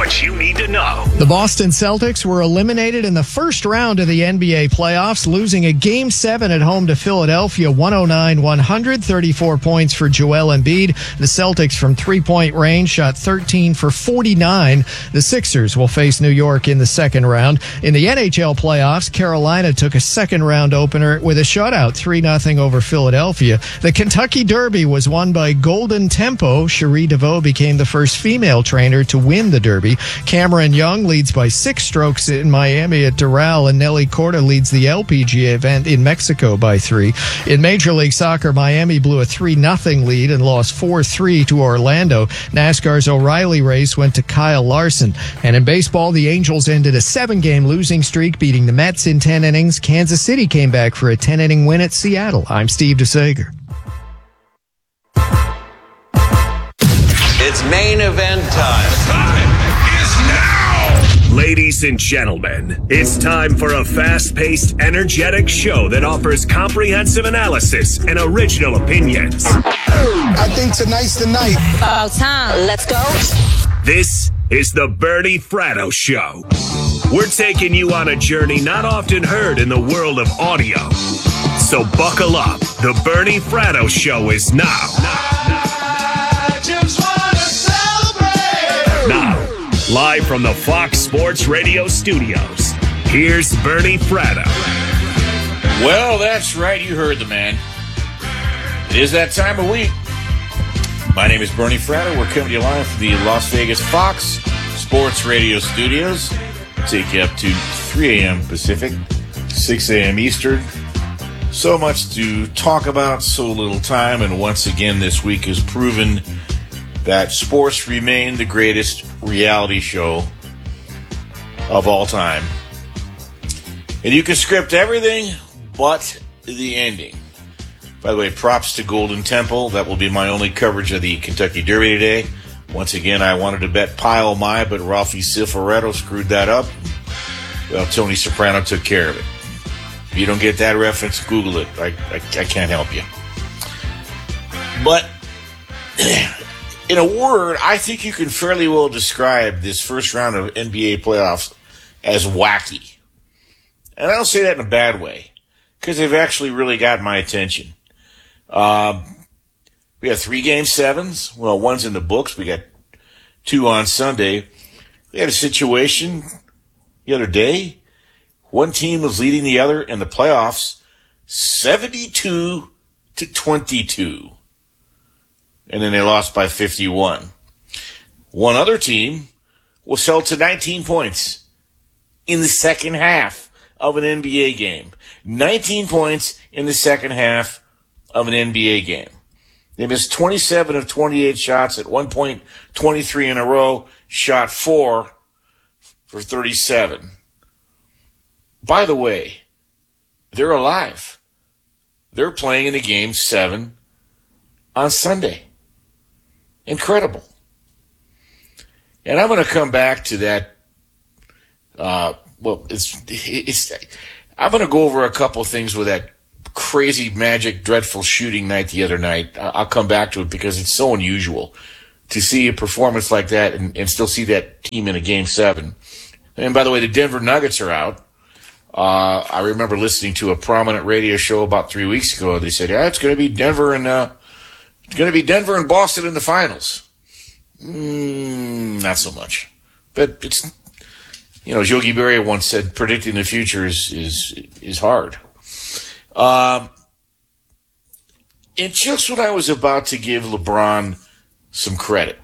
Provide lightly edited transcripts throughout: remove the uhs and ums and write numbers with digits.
what you need to know. The Boston Celtics were eliminated in the first round of the NBA playoffs, losing a Game 7 at home to Philadelphia, 109-100, 34 points for Joel Embiid. The Celtics from three-point range shot 13 for 49. The Sixers will face New York in the second round. In the NHL playoffs, Carolina took a second-round opener with a shutout, 3-0 over Philadelphia. The Kentucky Derby was won by Golden Tempo. Cherie DeVoe became the first female trainer to win the Derby. Cameron Young leads by 6 strokes in Miami at Doral, and Nelly Corda leads the LPGA event in Mexico by 3. In Major League Soccer, Miami blew a 3-0 lead and lost 4-3 to Orlando. NASCAR's O'Reilly race went to Kyle Larson. And in baseball, the Angels ended a 7-game losing streak, beating the Mets in 10 innings. Kansas City came back for a 10-inning win at Seattle. I'm Steve DeSager. It's main event time. Time is now! Ladies and gentlemen, it's time for a fast-paced, energetic show that offers comprehensive analysis and original opinions. I think tonight's the night. About time. Let's go. This is the Bernie Fratto Show. We're taking you on a journey not often heard in the world of audio. So buckle up. The Bernie Fratto Show is now. Now, live from the Fox Sports Radio studios, here's Bernie Fratto. Well, that's right. You heard the man. It is that time of week. My name is Bernie Fratto. We're coming to you live from the Las Vegas Fox Sports Radio studios. Take you up to 3 a.m. Pacific, 6 a.m. Eastern. So much to talk about, so little time, and once again this week has proven that sports remain the greatest reality show of all time. And you can script everything but the ending. By the way, props to Golden Temple. That will be my only coverage of the Kentucky Derby today. Once again, I wanted to bet Pile My, but Ralphie Cifaretto screwed that up. Well, Tony Soprano took care of it. If you don't get that reference, Google it. I can't help you. But in a word, I think you can fairly well describe this first round of NBA playoffs as wacky. And I don't say that in a bad way, because they've actually really got my attention. We have 3 Game 7s. Well, one's in the books. We got 2 on Sunday. We had a situation the other day. One team was leading the other in the playoffs 72-22. And then they lost by 51. One other team was held to 19 points in the second half of an NBA game. 19 points in the second half of an NBA game. They missed 27 of 28 shots, at one point 23 in a row, shot 4 for 37. By the way, they're alive. They're playing in a Game 7 on Sunday. Incredible. And I'm going to come back to that. I'm going to go over a couple of things with that crazy, magic, dreadful shooting night the other night. I'll come back to it because it's so unusual to see a performance like that and still see that team in a Game 7. And by the way, the Denver Nuggets are out. I remember listening to a prominent radio show about 3 weeks ago. They said, it's going to be Denver and Boston in the finals. Not so much. But it's, as Yogi Berra once said, predicting the future is hard. And just when I was about to give LeBron some credit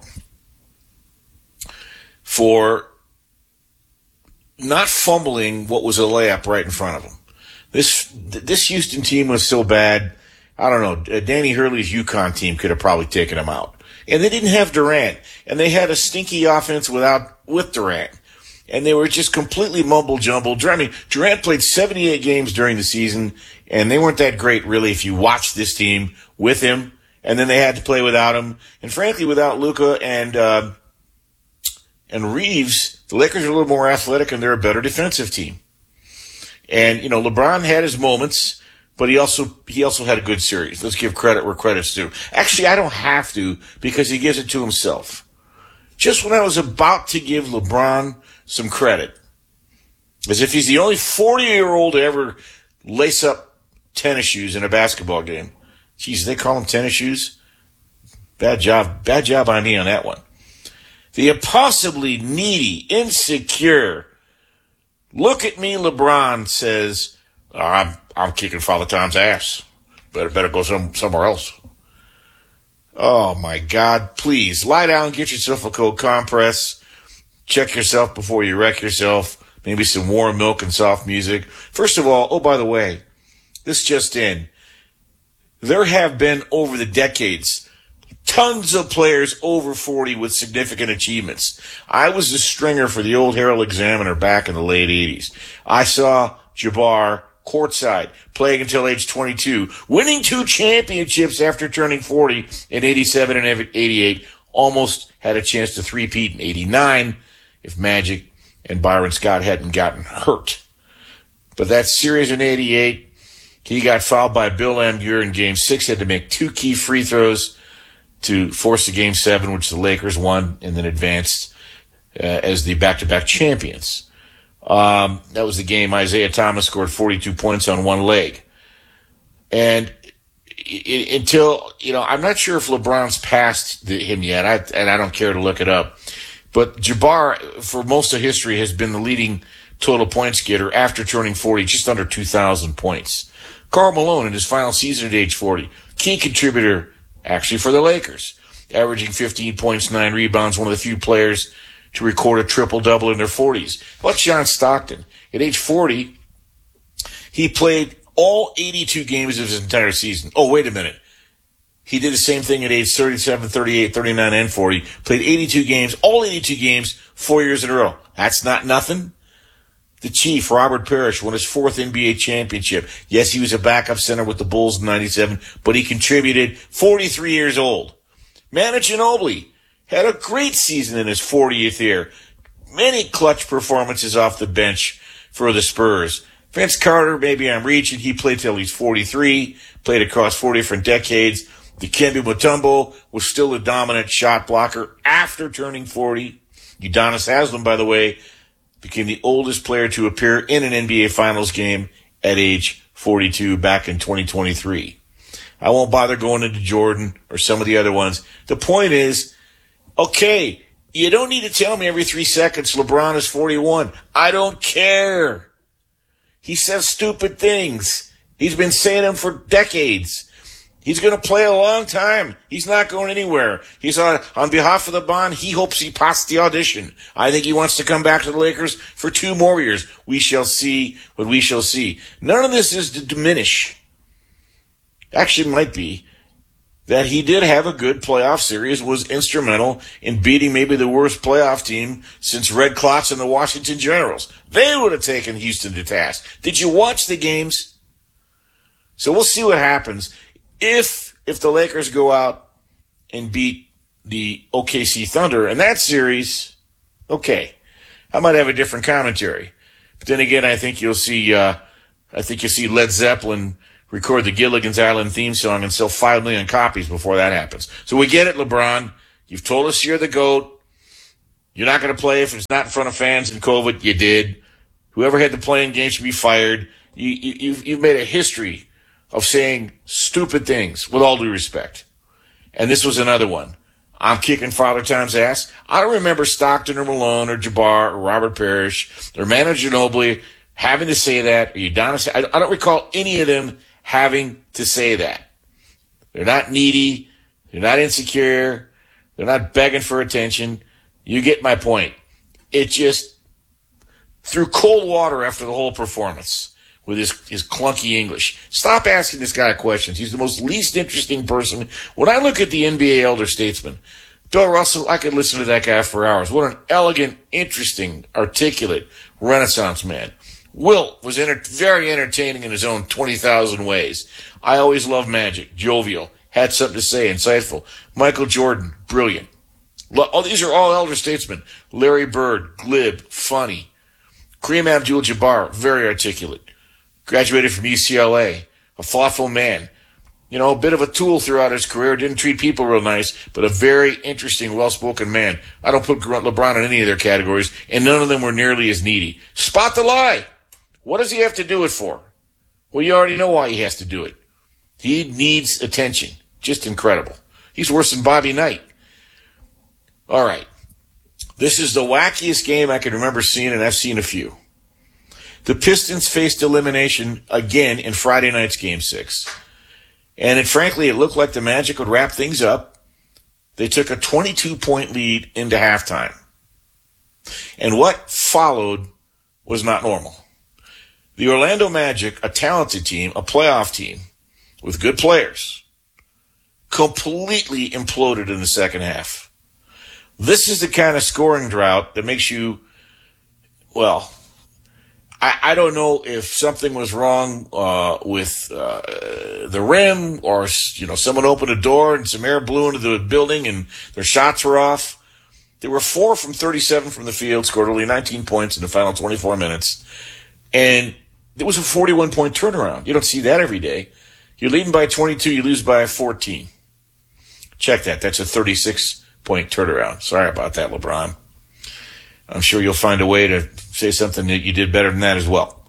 for not fumbling what was a layup right in front of him. This Houston team was so bad. I don't know. Danny Hurley's UConn team could have probably taken him out. And they didn't have Durant. And they had a stinky offense with Durant. And they were just completely mumble-jumble. I mean, Durant played 78 games during the season, and they weren't that great, really, if you watched this team with him. And then they had to play without him. And frankly, without Luka and Reeves, the Lakers are a little more athletic, and they're a better defensive team. And, LeBron had his moments, but he also had a good series. Let's give credit where credit's due. Actually, I don't have to, because he gives it to himself. just when I was about to give LeBron some credit, as if he's the only 40-year-old to ever lace up tennis shoes in a basketball game. Jeez, they call them tennis shoes? Bad job on me on that one. The impossibly needy, insecure, look at me, LeBron says, I'm kicking Father Time's ass. Better go somewhere else. Oh my God, please lie down, get yourself a cold compress, check yourself before you wreck yourself, maybe some warm milk and soft music. First of all, oh, by the way, this just in, there have been over the decades tons of players over 40 with significant achievements. I was the stringer for the old Herald Examiner back in the late 80s. I saw Jabbar courtside, playing until age 22, winning 2 championships after turning 40 in 87 and 88, almost had a chance to three-peat in 89 if Magic and Byron Scott hadn't gotten hurt. But that series in 88, he got fouled by Bill Laimbeer in Game 6, had to make 2 key free throws to force the Game 7, which the Lakers won and then advanced as the back-to-back champions. That was the game Isaiah Thomas scored 42 points on one leg. And until, I'm not sure if LeBron's passed him yet, and I don't care to look it up. But Jabbar, for most of history, has been the leading total points getter after turning 40, just under 2,000 points. Karl Malone, in his final season at age 40, key contributor actually for the Lakers, averaging 15 points, 9 rebounds, one of the few players to record a triple-double in their 40s. How about John Stockton? At age 40, he played all 82 games of his entire season. Oh, wait a minute. He did the same thing at age 37, 38, 39, and 40. Played 82 games, all 82 games, 4 years in a row. That's not nothing. The Chief, Robert Parrish, won his 4th NBA championship. Yes, he was a backup center with the Bulls in 97, but he contributed, 43 years old. Manu Ginobili had a great season in his 40th year. Many clutch performances off the bench for the Spurs. Vince Carter, maybe I'm reaching. He played till he's 43, played across 4 different decades. Dikembe Mutombo was still a dominant shot blocker after turning 40. Udonis Haslem, by the way, became the oldest player to appear in an NBA Finals game at age 42 back in 2023. I won't bother going into Jordan or some of the other ones. The point is, okay, you don't need to tell me every 3 seconds LeBron is 41. I don't care. He says stupid things. He's been saying them for decades. He's going to play a long time. He's not going anywhere. He's on behalf of the bond. He hopes he passed the audition. I think he wants to come back to the Lakers for 2 more years. We shall see what we shall see. None of this is to diminish. Actually, might be that he did have a good playoff series, was instrumental in beating maybe the worst playoff team since Red Klotz and the Washington Generals. They would have taken Houston to task. Did you watch the games? So we'll see what happens. If the Lakers go out and beat the OKC Thunder in that series, okay, I might have a different commentary. But then again, I think you'll see Led Zeppelin record the Gilligan's Island theme song and sell 5 million copies before that happens. So we get it, LeBron. You've told us you're the GOAT. You're not going to play if it's not in front of fans and COVID. You did. Whoever had the playing game should be fired. You've made a history of saying stupid things, with all due respect. And this was another one. I'm kicking Father Time's ass. I don't remember Stockton or Malone or Jabbar or Robert Parrish or Manu Ginobili having to say that. Or Udonis. I don't recall any of them having to say that. They're not needy. They're not insecure. They're not begging for attention. You get my point. It just threw cold water after the whole performance with his clunky English. Stop asking this guy questions. He's the most least interesting person. When I look at the NBA elder statesman, Bill Russell, I could listen to that guy for hours. What an elegant, interesting, articulate Renaissance man. Wilt was very entertaining in his own 20,000 ways. I always loved Magic, jovial, had something to say, insightful. Michael Jordan, brilliant. Oh, these are all elder statesmen. Larry Bird, glib, funny. Kareem Abdul-Jabbar, very articulate. Graduated from UCLA, a thoughtful man. a bit of a tool throughout his career, didn't treat people real nice, but a very interesting, well-spoken man. I don't put LeBron in any of their categories, and none of them were nearly as needy. Spot the lie. What does he have to do it for? Well, you already know why he has to do it. He needs attention. Just incredible. He's worse than Bobby Knight. All right. This is the wackiest game I can remember seeing, and I've seen a few. The Pistons faced elimination again in Friday night's Game 6. And frankly, it looked like the Magic would wrap things up. They took a 22-point lead into halftime. And what followed was not normal. The Orlando Magic, a talented team, a playoff team with good players, completely imploded in the second half. This is the kind of scoring drought that makes you, well, I don't know if something was wrong with the rim, or someone opened a door and some air blew into the building and their shots were off. They were 4 from 37 from the field, scored only 19 points in the final 24 minutes, and it was a 41-point turnaround. You don't see that every day. You're leading by 22, you lose by 14. Check that. That's a 36-point turnaround. Sorry about that, LeBron. I'm sure you'll find a way to say something that you did better than that as well.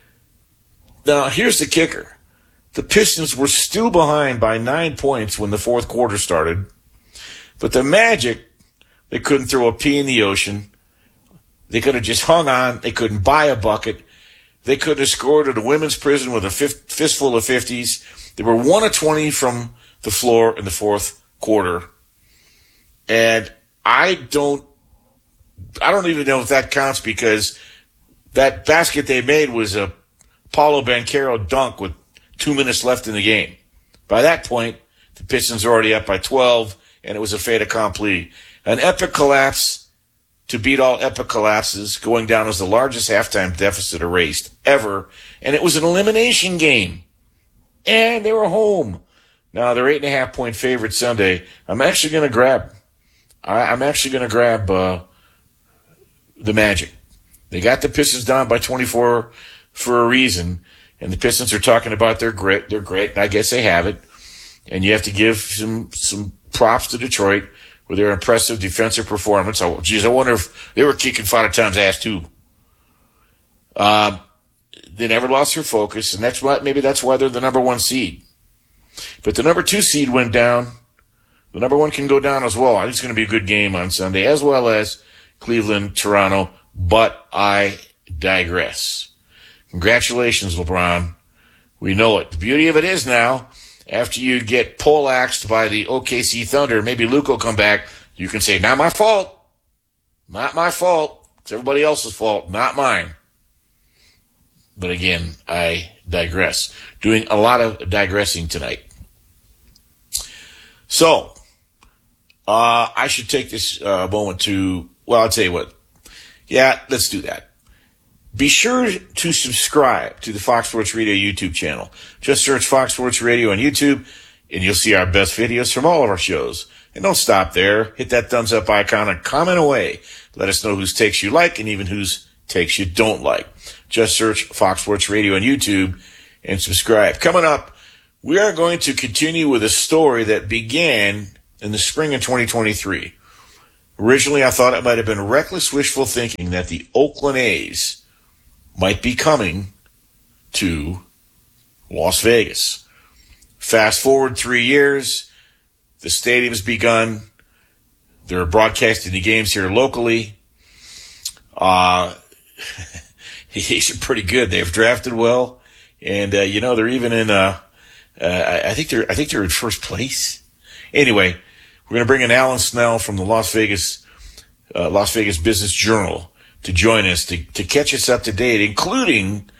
Now, here's the kicker. The Pistons were still behind by 9 points when the fourth quarter started, but the Magic, they couldn't throw a pea in the ocean. They could have just hung on. They couldn't buy a bucket. They couldn't have scored at a women's prison with a fistful of 50s. They were 1 of 20 from the floor in the fourth quarter. And I don't even know if that counts, because that basket they made was a Paolo Banchero dunk with 2 minutes left in the game. By that point, the Pistons were already up by 12, and it was a fait accompli. An epic collapse to beat all epic collapses, going down as the largest halftime deficit erased ever, and it was an elimination game. And they were home. Now, they're 8.5-point favorite Sunday. I'm actually going to grab the Magic. They got the Pistons down by 24 for a reason, and the Pistons are talking about their grit. They're great, and I guess they have it. And you have to give some props to Detroit with their impressive defensive performance. Oh, geez, I wonder if they were kicking Father Time's ass too. They never lost their focus, and maybe that's why they're the number 1 seed. But the number 2 seed went down. The number 1 can go down as well. I think it's going to be a good game on Sunday, as well as Cleveland, Toronto, but I digress. Congratulations, LeBron. We know it. The beauty of it is now, after you get poleaxed by the OKC Thunder, maybe Luke will come back. You can say, not my fault. Not my fault. It's everybody else's fault, not mine. But again, I digress. Doing a lot of digressing tonight. So, I should take this moment to, well, I'll tell you what. Yeah, let's do that. Be sure to subscribe to the Fox Sports Radio YouTube channel. Just search Fox Sports Radio on YouTube, and you'll see our best videos from all of our shows. And don't stop there. Hit that thumbs up icon and comment away. Let us know whose takes you like and even whose takes you don't like. Just search Fox Sports Radio on YouTube and subscribe. Coming up, we are going to continue with a story that began in the spring of 2023. Originally, I thought it might have been reckless wishful thinking that the Oakland A's might be coming to Las Vegas. Fast forward 3 years, the stadium's begun. They're broadcasting the games here locally. The A's are pretty good. They've drafted well, and they're even in. I think they're in first place. Anyway, we're going to bring in Alan Snell from the Las Vegas Business Journal to join us to catch us up to date, including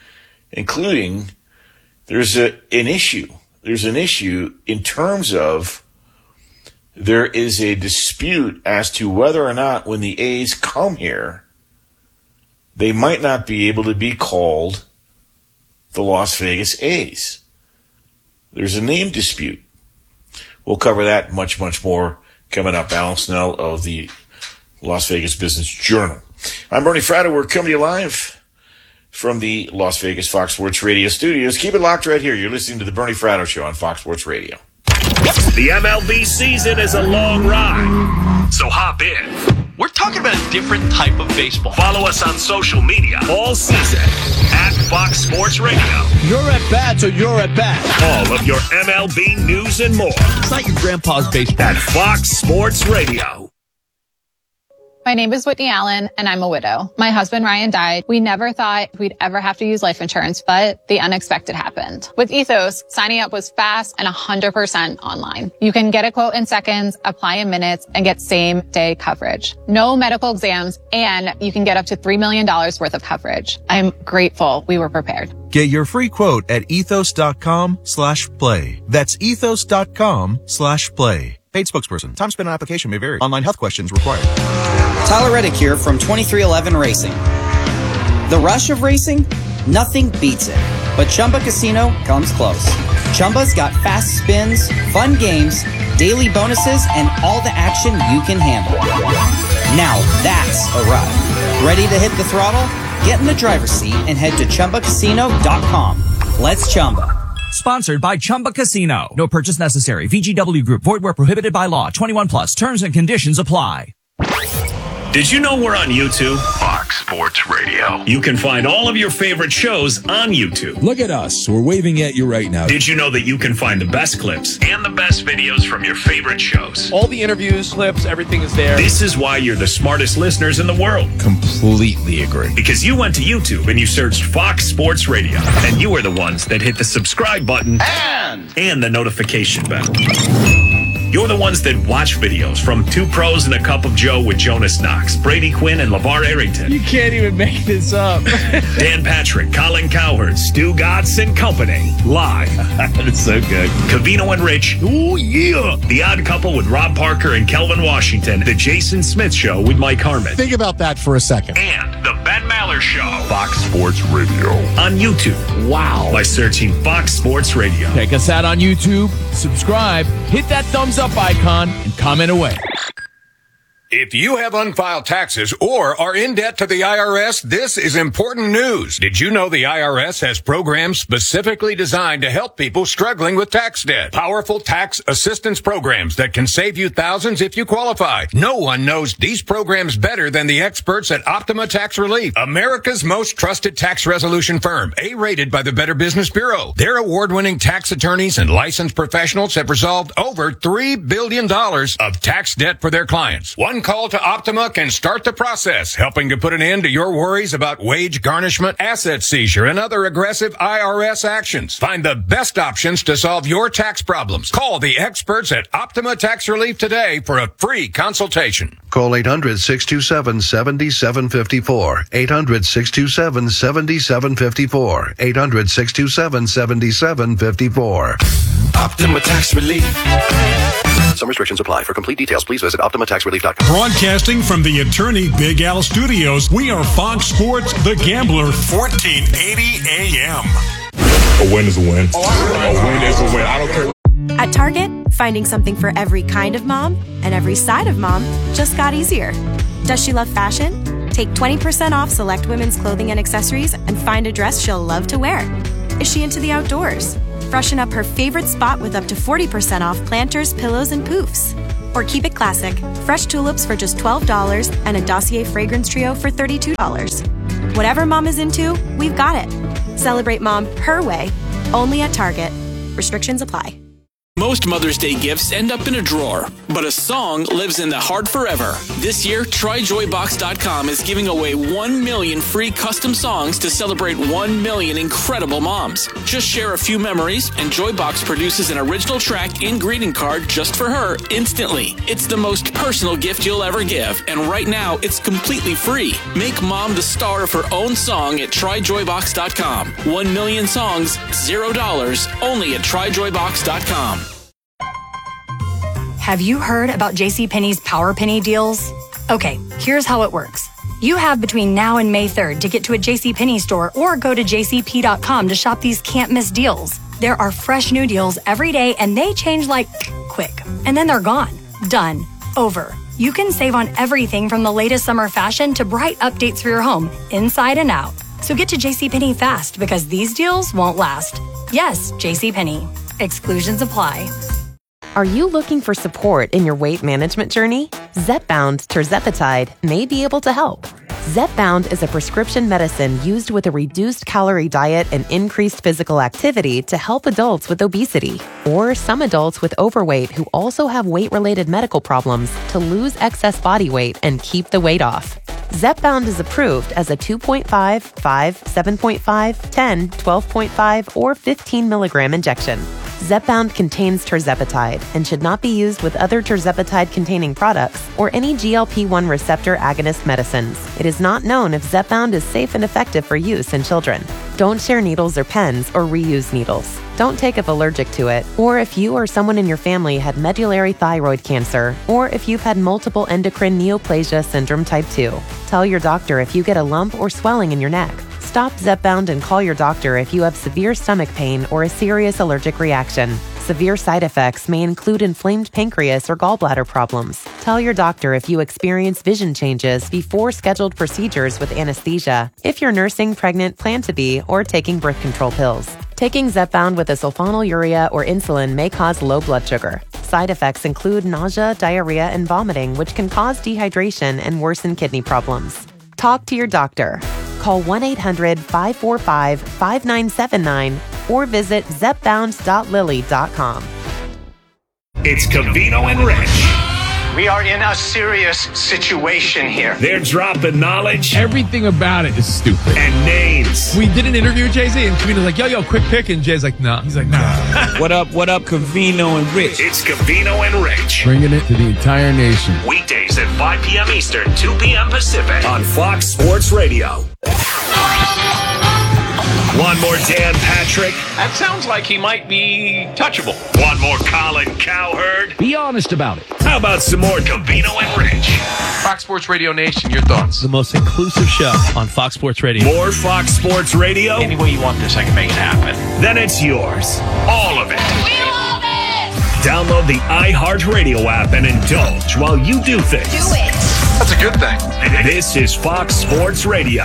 there's an issue. There's an issue in terms of there is a dispute as to whether or not when the A's come here, they might not be able to be called the Las Vegas A's. There's a name dispute. We'll cover that much, much more coming up. Alan Snell of the Las Vegas Business Journal. I'm Bernie Fratto. We're coming to you live from the Las Vegas Fox Sports Radio studios. Keep it locked right here. You're listening to the Bernie Fratto Show on Fox Sports Radio. The MLB season is a long ride, so hop in. We're talking about a different type of baseball. Follow us on social media all season at Fox Sports Radio. You're at bat, so you're at bat. All of your MLB news and more. It's not your grandpa's baseball. At Fox Sports Radio. My name is Whitney Allen, and I'm a widow. My husband, Ryan, died. We never thought we'd ever have to use life insurance, but the unexpected happened. With Ethos, signing up was fast and 100% online. You can get a quote in seconds, apply in minutes, and get same-day coverage. No medical exams, and you can get up to $3 million worth of coverage. I'm grateful we were prepared. Get your free quote at ethos.com/play. That's ethos.com/play. Paid spokesperson. Time spent on application may vary. Online health questions required. Tyler Reddick here from 2311 Racing. The rush of racing? Nothing beats it. But Chumba Casino comes close. Chumba's got fast spins, fun games, daily bonuses, and all the action you can handle. Now that's a ride. Ready to hit the throttle? Get in the driver's seat and head to ChumbaCasino.com. Let's Chumba. Sponsored by Chumba Casino. No purchase necessary. VGW Group. Void where prohibited by law. 21 plus. Terms and conditions apply. Did you know we're on YouTube? Fox Sports Radio. You can find all of your favorite shows on YouTube. Look at us. We're waving at you right now. Did you know that you can find the best clips and the best videos from your favorite shows? All the interviews, clips, everything is there. This is why you're the smartest listeners in the world. Completely agree. Because you went to YouTube and you searched Fox Sports Radio. And you were the ones that hit the subscribe button and the notification bell. You're the ones that watch videos from Two Pros and a Cup of Joe with Jonas Knox, Brady Quinn, and LeVar Arrington. You can't even make this up. Dan Patrick, Colin Cowherd, Stu Gatz and Company. Live. It's so good. Covino and Rich. Oh, yeah. The Odd Couple with Rob Parker and Kelvin Washington. The Jason Smith Show with Mike Harmon. Think about that for a second. And the Ben Maller Show. Fox Sports Radio. On YouTube. Wow. By searching Fox Sports Radio. Check us out on YouTube. Subscribe. Hit that thumbs up icon and comment away. If you have unfiled taxes or are in debt to the IRS, this is important news. Did you know the IRS has programs specifically designed to help people struggling with tax debt? Powerful tax assistance programs that can save you thousands if you qualify. No one knows these programs better than the experts at Optima Tax Relief, America's most trusted tax resolution firm, A-rated by the Better Business Bureau. Their award-winning tax attorneys and licensed professionals have resolved over $3 billion of tax debt for their clients. One call to Optima can start the process, helping to put an end to your worries about wage garnishment, asset seizure, and other aggressive IRS actions. Find the best options to solve your tax problems. Call the experts at Optima Tax Relief today for a free consultation. Call 800-627-7754. 800-627-7754. 800-627-7754. Optima Tax Relief. Some restrictions apply. For complete details, please visit OptimaTaxRelief.com. Broadcasting from the attorney Big Al Studios, we are Fox Sports The Gambler, 1480 AM. A win is a win. A win is a win. I don't care. At Target, finding something for every kind of mom and every side of mom just got easier. Does she love fashion? Take 20% off select women's clothing and accessories and find a dress she'll love to wear. Is she into the outdoors? Freshen up her favorite spot with up to 40% off planters, pillows, and poofs. Or keep it classic. Fresh tulips for just $12 and a Dossier fragrance trio for $32. Whatever mom is into, we've got it. Celebrate mom her way, only at Target. Restrictions apply. Most Mother's Day gifts end up in a drawer, but a song lives in the heart forever. This year, TryJoyBox.com is giving away 1 million free custom songs to celebrate 1 million incredible moms. Just share a few memories, and Joybox produces an original track and greeting card just for her instantly. It's the most personal gift you'll ever give, and right now, it's completely free. Make mom the star of her own song at TryJoyBox.com. 1 million songs, $0, only at TryJoyBox.com. Have you heard about JCPenney's Power Penny deals? Okay, here's how it works. You have between now and May 3rd to get to a JCPenney store or go to jcp.com to shop these can't-miss deals. There are fresh new deals every day, and they change like quick. And then they're gone. Done. Over. You can save on everything from the latest summer fashion to bright updates for your home, inside and out. So get to JCPenney fast because these deals won't last. Yes, JCPenney. Exclusions apply. Are you looking for support in your weight management journey? Zepbound tirzepatide may be able to help. Zepbound is a prescription medicine used with a reduced calorie diet and increased physical activity to help adults with obesity, or some adults with overweight who also have weight-related medical problems to lose excess body weight and keep the weight off. Zepbound is approved as a 2.5, 5, 7.5, 10, 12.5, or 15 milligram injection. Zepbound contains tirzepatide and should not be used with other tirzepatide-containing products or any GLP-1 receptor agonist medicines. It is not known if Zepbound is safe and effective for use in children. Don't share needles or pens or reuse needles. Don't take if allergic to it, or if you or someone in your family had medullary thyroid cancer, or if you've had multiple endocrine neoplasia syndrome type 2. Tell your doctor if you get a lump or swelling in your neck. Stop Zepbound and call your doctor if you have severe stomach pain or a serious allergic reaction. Severe side effects may include inflamed pancreas or gallbladder problems. Tell your doctor if you experience vision changes before scheduled procedures with anesthesia, if you're nursing, pregnant, plan to be, or taking birth control pills. Taking Zepbound with a sulfonylurea or insulin may cause low blood sugar. Side effects include nausea, diarrhea, and vomiting, which can cause dehydration and worsen kidney problems. Talk to your doctor. Call 1-800-545-5979 or visit zepbound.lily.com. It's Covino and Rich. We are in a serious situation here. They're dropping knowledge. Everything about it is stupid. And names. We did an interview with Jay-Z, and Covino's like, yo, quick pick. And Jay's like, nah. He's like, nah. What up, Covino and Rich? It's Covino and Rich. Bringing it to the entire nation. Weekdays at 5 p.m. Eastern, 2 p.m. Pacific on Fox Sports Radio. One more Dan Patrick. That sounds like he might be touchable. One more Colin Cowherd. Be honest about it. How about some more Covino and Rich? Fox Sports Radio Nation, your thoughts? The most inclusive show on Fox Sports Radio. More Fox Sports Radio? Any way you want this, I can make it happen. Then it's yours. All of it. We love it! Download the iHeartRadio app and indulge while you do things. Do it! That's a good thing. This is Fox Sports Radio.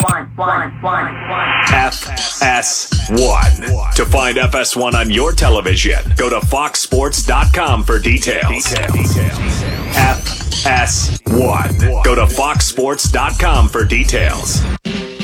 FS1. To find FS1 on your television, go to foxsports.com for details. FS1. Go to foxsports.com for details.